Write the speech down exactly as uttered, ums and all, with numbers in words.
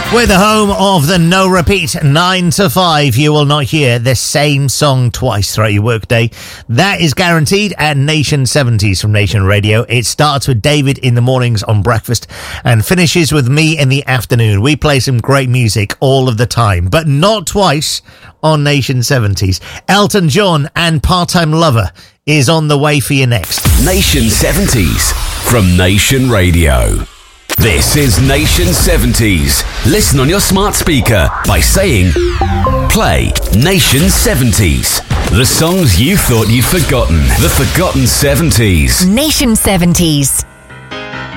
We're the home of the no repeat nine to five. You will not hear the same song twice throughout your workday. That is guaranteed at Nation seventies from Nation Radio. It starts with David in the mornings on breakfast and finishes with me in the afternoon. We play some great music all of the time, but not twice on Nation seventies. Elton John and Part-Time Lover is on the way for you next. Nation seventies from Nation Radio. This is Nation seventies. Listen on your smart speaker by saying, play Nation seventies. The songs you thought you'd forgotten. The forgotten seventies. Nation seventies.